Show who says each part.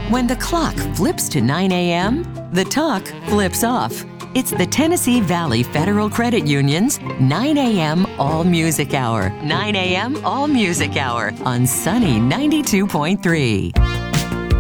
Speaker 1: When the clock flips to 9 a.m., the talk flips off. It's the Tennessee Valley Federal Credit Union's 9 a.m. All Music Hour. 9 a.m. All Music Hour on Sunny 92.3.